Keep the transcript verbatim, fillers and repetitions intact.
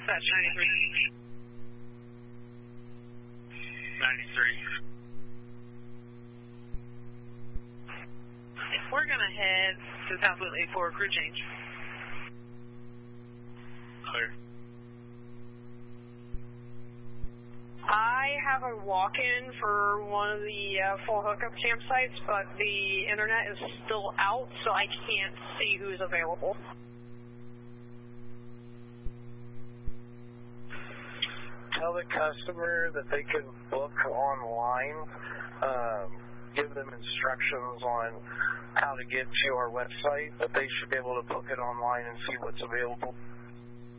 Dispatch ninety-three. ninety-three. We're going to head to Southwest eight four, crew change. Clear. I have a walk-in for one of the uh, full hookup campsites, but the internet is still out, so I can't see who's available. Tell the customer that they can book online. Um, give them instructions on how to get to our website, but they should be able to book it online and see what's available.